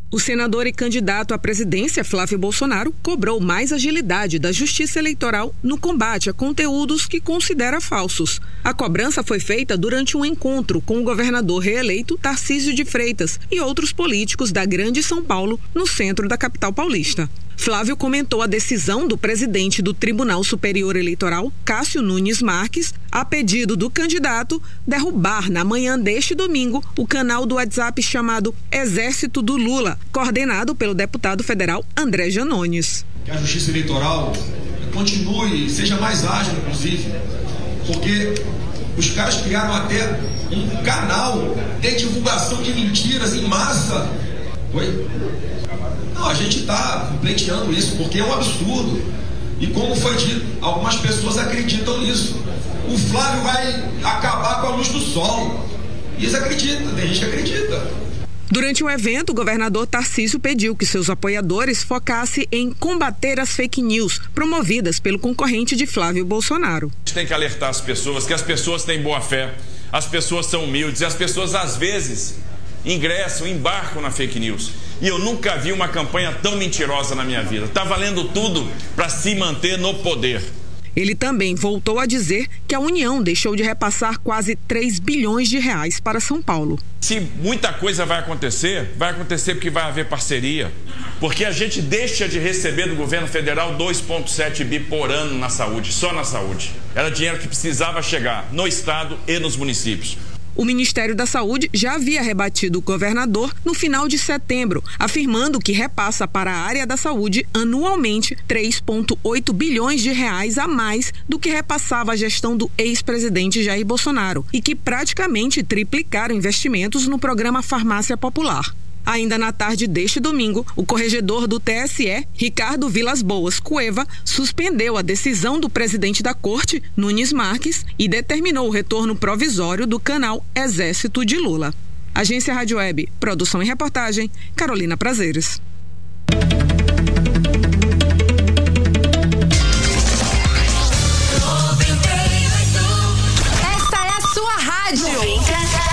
O senador e candidato à presidência, Flávio Bolsonaro, cobrou mais agilidade da Justiça Eleitoral no combate a conteúdos que considera falsos. A cobrança foi feita durante um encontro com o governador reeleito Tarcísio de Freitas e outros políticos da Grande São Paulo, no centro da capital paulista. Flávio comentou a decisão do presidente do Tribunal Superior Eleitoral, Cássio Nunes Marques, a pedido do candidato, derrubar na manhã deste domingo o canal do WhatsApp chamado Exército do Lula, coordenado pelo deputado federal André Janones. Que a Justiça Eleitoral continue, seja mais ágil, inclusive, porque os caras criaram até um canal de divulgação de mentiras em massa. Oi? Não, a gente está pleiteando isso porque é um absurdo. E como foi dito, algumas pessoas acreditam nisso. O Flávio vai acabar com a luz do sol. E eles acreditam, tem gente que acredita. Durante o evento, o governador Tarcísio pediu que seus apoiadores focassem em combater as fake news promovidas pelo concorrente de Flávio Bolsonaro. A gente tem que alertar as pessoas que as pessoas têm boa fé, as pessoas são humildes e as pessoas às vezes embarcam na fake news. E eu nunca vi uma campanha tão mentirosa na minha vida. Está valendo tudo para se manter no poder. Ele também voltou a dizer que a União deixou de repassar quase 3 bilhões de reais para São Paulo. Se muita coisa vai acontecer porque vai haver parceria. Porque a gente deixa de receber do governo federal 2,7 bi por ano na saúde, só na saúde. Era dinheiro que precisava chegar no estado e nos municípios. O Ministério da Saúde já havia rebatido o governador no final de setembro, afirmando que repassa para a área da saúde anualmente 3,8 bilhões de reais a mais do que repassava a gestão do ex-presidente Jair Bolsonaro e que praticamente triplicaram investimentos no programa Farmácia Popular. Ainda na tarde deste domingo, o corregedor do TSE, Ricardo Vilas Boas Cueva, suspendeu a decisão do presidente da Corte, Nunes Marques, e determinou o retorno provisório do canal Exército de Lula. Agência Rádio Web, produção e reportagem, Carolina Prazeres.